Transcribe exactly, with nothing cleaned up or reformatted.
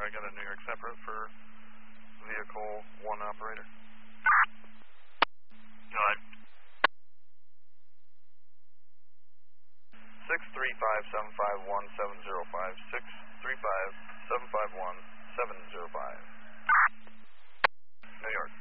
I got a New York separate for vehicle one operator. Go ahead. six three five seven five one seven zero five, six three five seven five one seven zero five. New York.